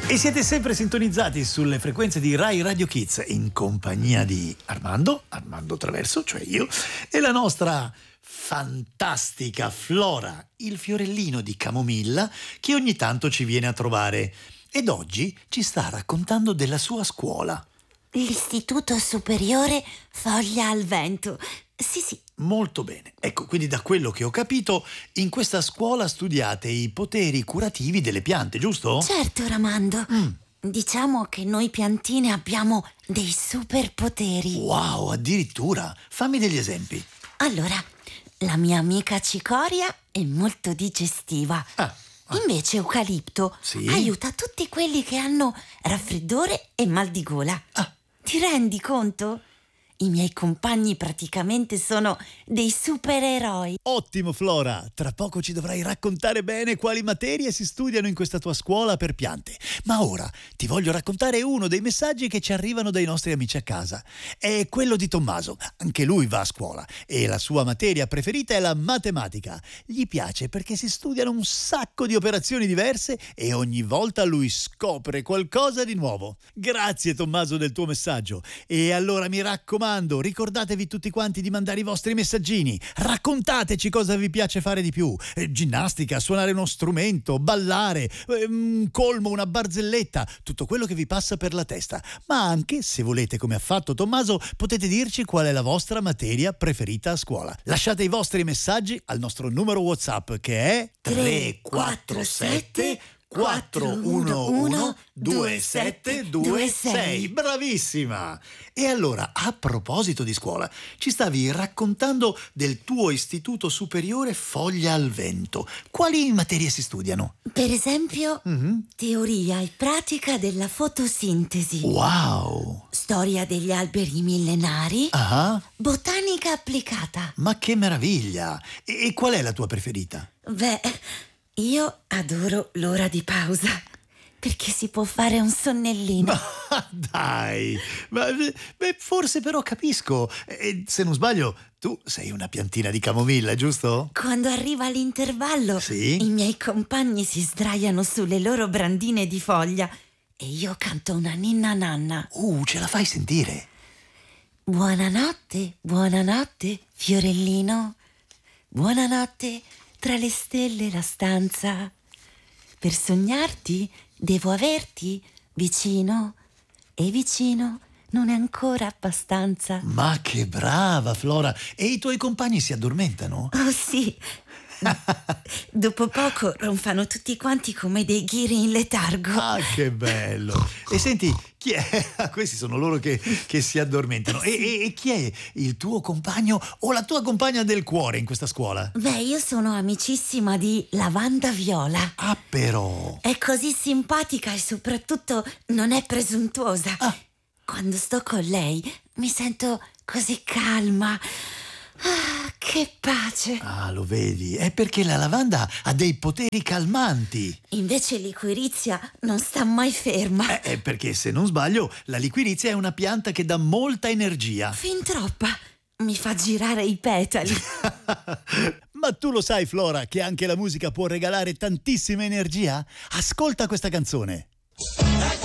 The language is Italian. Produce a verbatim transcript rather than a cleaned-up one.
E siete sempre sintonizzati sulle frequenze di Rai Radio Kids in compagnia di Armando, Armando Traverso, cioè io, e la nostra fantastica Flora, il fiorellino di camomilla che ogni tanto ci viene a trovare ed oggi ci sta raccontando della sua scuola. L'Istituto Superiore Foglia al Vento. Sì, sì. Molto bene. Ecco, quindi da quello che ho capito, in questa scuola studiate i poteri curativi delle piante, giusto? Certo, Ramando. Mm. Diciamo che noi piantine abbiamo dei superpoteri. Wow, addirittura. Fammi degli esempi. Allora, la mia amica cicoria è molto digestiva. Ah. Ah. Invece Eucalipto Sì? aiuta tutti quelli che hanno raffreddore e mal di gola. Ah. Ti rendi conto? I miei compagni praticamente sono dei supereroi. Ottimo Flora, tra poco ci dovrai raccontare bene quali materie si studiano in questa tua scuola per piante. Ma ora ti voglio raccontare uno dei messaggi che ci arrivano dai nostri amici a casa. È quello di Tommaso, anche lui va a scuola e la sua materia preferita è la matematica. Gli piace perché si studiano un sacco di operazioni diverse e ogni volta lui scopre qualcosa di nuovo. Grazie Tommaso del tuo messaggio e allora mi raccomando, ricordatevi tutti quanti di mandare i vostri messaggini. Raccontateci cosa vi piace fare di più. Eh, ginnastica, suonare uno strumento, ballare, eh, un colmo, una barzelletta, tutto quello che vi passa per la testa. Ma anche, se volete come ha fatto Tommaso, potete dirci qual è la vostra materia preferita a scuola. Lasciate i vostri messaggi al nostro numero WhatsApp che è tre quattro sette quattro uno uno due sette due sei. Bravissima! E allora, a proposito di scuola, ci stavi raccontando del tuo istituto superiore Foglia al Vento. Quali materie si studiano? Per esempio, Mm-hmm. teoria e pratica della fotosintesi. Wow! Storia degli alberi millenari. Ah, Botanica applicata. ma che meraviglia! E, e qual è la tua preferita? Beh, io adoro l'ora di pausa, perché si può fare un sonnellino. Ma dai! Ma, beh, forse però capisco. E, se non sbaglio, tu sei una piantina di camomilla, giusto? Quando arriva l'intervallo, Sì? i miei compagni si sdraiano sulle loro brandine di foglia e io canto una ninna nanna. Uh, ce la fai sentire? Buonanotte, buonanotte, fiorellino. Buonanotte, tra le stelle la stanza. Per sognarti devo averti vicino e vicino non è ancora abbastanza. Ma che brava, Flora! E i tuoi compagni si addormentano? Oh sì, dopo poco ronfano tutti quanti come dei ghiri in letargo. Ah, che bello! E senti, chi è? Ah, questi sono loro che, che si addormentano. E, e, e chi è il tuo compagno o la tua compagna del cuore in questa scuola? Beh, io sono amicissima di Lavanda Viola. Ah, però! È così simpatica e soprattutto non è presuntuosa. Ah. Quando sto con lei mi sento così calma. Ah, che pace! Ah, lo vedi? È perché la lavanda ha dei poteri calmanti. Invece liquirizia non sta mai ferma. Eh, è perché, se non sbaglio, la liquirizia è una pianta che dà molta energia. Fin troppa. Mi fa girare i petali. Ma tu lo sai, Flora, che anche la musica può regalare tantissima energia? Ascolta questa canzone.